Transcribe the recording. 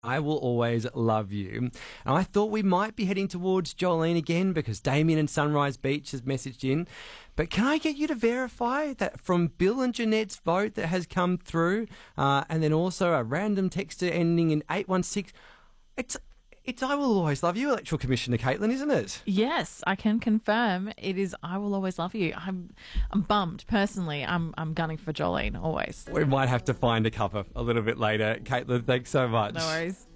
I will always love you. And I thought we might be heading towards Jolene again because Damien in Sunrise Beach has messaged in. But can I get you to verify that from Bill and Jeanette's vote that has come through, and then also a random texter ending in 816, it's I Will Always Love You, Electoral Commissioner Caitlin, isn't it? Yes, I can confirm it is I Will Always Love You. I'm bummed. Personally, I'm gunning for Jolene, always. We might have to find a cover a little bit later. Caitlin, thanks so much. No worries.